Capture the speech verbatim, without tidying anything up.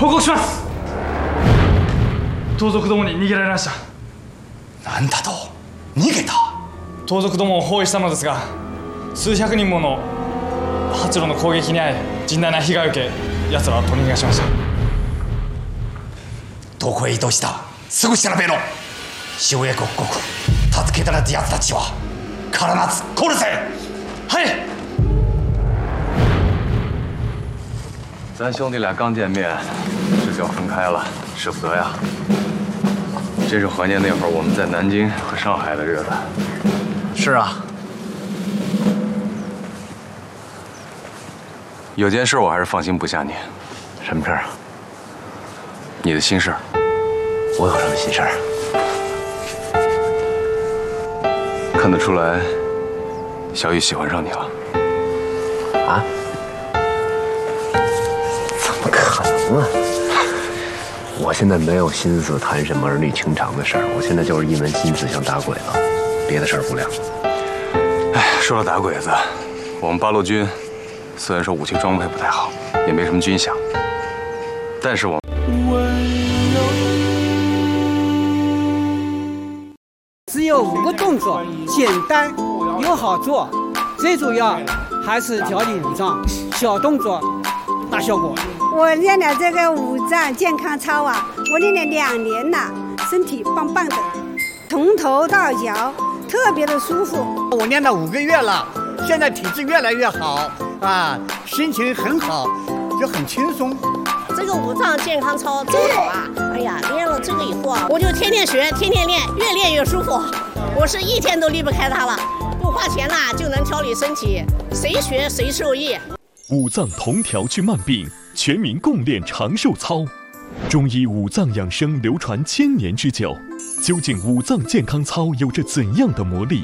報告します。盗賊どもに逃げられました。 なんだと、逃げた。 盗賊どもを包囲したのですが、数百人もの八路の攻撃に遭い甚大な被害を受け、奴らは取り逃がしました。 どこへ移動した？すぐ調べろ。塩江国国助けたれた奴たちは必ず殺せ。 はい。 咱兄弟俩刚见面，这就要分开了，舍不得呀。真是怀念那会儿我们在南京和上海的日子。 是啊。 有件事我还是放心不下你。 什么事儿啊？ 你的心事儿。 我有什么心事儿啊？看得出来，小雨喜欢上你了。 啊？怎么可能啊！我现在没有心思谈什么儿女情长的事儿，我现在就是一门心思想打鬼子，别的事儿不了。 哎，说到打鬼子，我们八路军虽然说武器装备不太好，也没什么军饷，但是我只有五个动作，简单又好做，最主要还是教你武藏，小动作大效果。 我练了这个五脏健康操啊，我练了两年了，身体棒棒的，从头到脚特别的舒服。 我练了五个月了，现在体质越来越好啊，心情很好，就很轻松。 这个五脏健康操真好啊！哎呀，练了这个以后啊，我就天天学，天天练，越练越舒服。我是一天都离不开它了，不花钱啦就能调理身体，谁学谁受益。 五脏同调去慢病，全民共练长寿操。中医五脏养生流传千年之久，究竟五脏健康操有着怎样的魔力？